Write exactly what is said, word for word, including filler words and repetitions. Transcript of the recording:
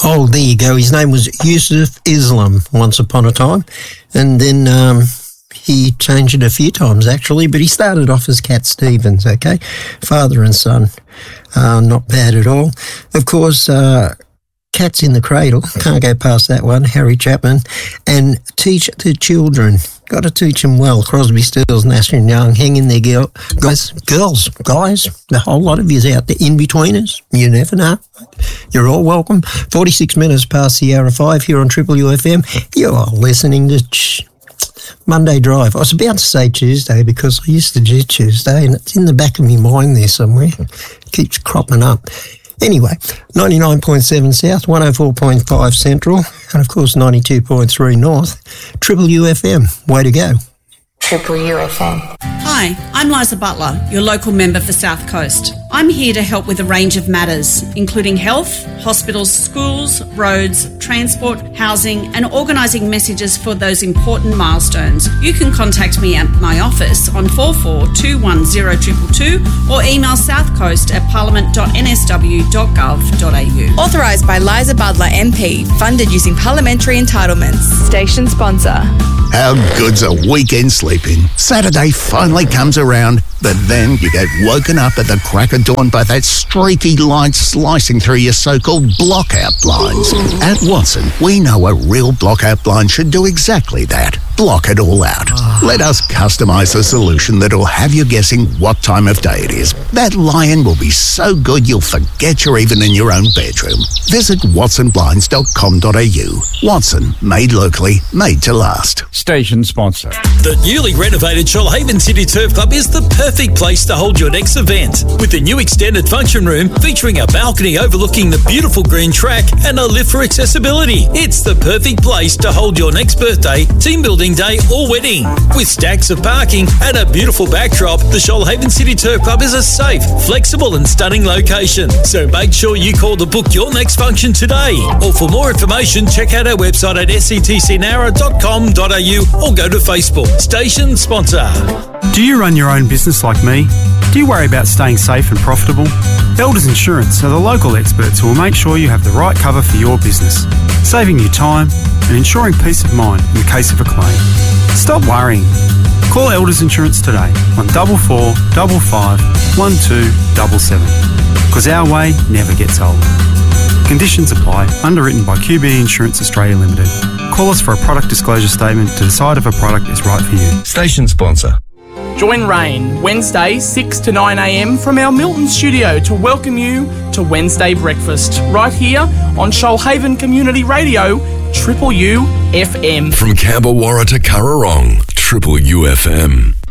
Oh, there you go. His name was Yusuf Islam once upon a time. And then um, he changed it a few times, actually. But he started off as Cat Stevens, okay? Father and son. Uh, not bad at all. Of course, uh, Cats in the Cradle. Can't go past that one. Harry Chapman. And Teach the Children. Got to teach them well. Crosby, Stills, Nash and Young. Hang in there, girl. Guys, girls, guys, the whole lot of yous out there, in-betweeners. You never know. You're all welcome. forty-six minutes past the hour of five here on Triple U F M. You are listening to Ch- Monday Drive. I was about to say Tuesday because I used to do Tuesday and it's in the back of my mind there somewhere. It keeps cropping up. Anyway, ninety-nine point seven South, one oh four point five Central, and of course ninety-two point three North. Triple U F M, way to go. Triple U F M. Hi, I'm Liza Butler, your local member for South Coast. I'm here to help with a range of matters, including health, hospitals, schools, roads, transport, housing, and organising messages for those important milestones. You can contact me at my office on four four two one zero two two two or email southcoast at parliament dot n s w dot gov dot a u. Authorised by Liza Butler M P, funded using parliamentary entitlements. Station sponsor. How good's a weekend sleeping? Saturday finally comes around, but then you get woken up at the crack of dawn by that streaky light slicing through your so-called blockout blinds. At Watson, we know a real blockout blind should do exactly that. Block it all out. Let us customise a solution that'll have you guessing what time of day it is. That lion will be so good you'll forget you're even in your own bedroom. Visit watson blinds dot com dot a u. Watson, made locally, made to last. Station sponsor. The newly renovated Shoalhaven City Turf Club is the perfect place to hold your next event. With a new extended function room featuring a balcony overlooking the beautiful green track and a lift for accessibility. It's the perfect place to hold your next birthday, team building day or wedding. With stacks of parking and a beautiful backdrop, the Shoalhaven City Turf Club is a safe, flexible and stunning location. So make sure you call to book your next function today. Or for more information, check out our website at s e t c nara dot com dot a u or go to Facebook. Station sponsor. Do you run your own business like me? Do you worry about staying safe and profitable? Elders Insurance are the local experts who will make sure you have the right cover for your business, saving you time and ensuring peace of mind in the case of a claim. Stop worrying. Call Elders Insurance today on four four five five one two seven seven, because our way never gets old. Conditions apply. Underwritten by Q B Insurance Australia Limited. Call us for a product disclosure statement to decide if a product is right for you. Station sponsor. Join Rain Wednesday six to nine a m from our Milton studio to welcome you to Wednesday Breakfast right here on Shoalhaven Community Radio, Triple U F M. From Camberwarra to Currarong, Triple U F M.